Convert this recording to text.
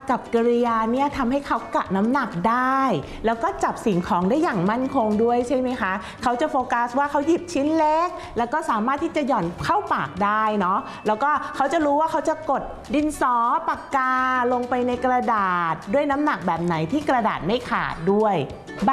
กับกริยาเนี่ยทำให้เขากะน้ำหนักได้แล้วก็จับสิ่งของได้อย่างมั่นคงด้วยใช่ไหมคะเขาจะโฟกัสว่าเขาหยิบชิ้นเล็กแล้วก็สามารถที่จะหย่อนเข้าปากได้เนาะแล้วก็เขาจะรู้ว่าเขาจะกดดินสอปากกาลงไปในกระดาษด้วยน้ำหนักแบบไหนที่กระดาษไม่ขาดด้วย